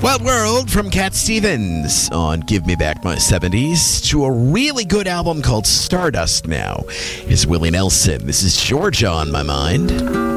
Wild World from Cat Stevens on Give Me Back My 70s to a really good album called Stardust now is Willie Nelson. This is Georgia on my mind.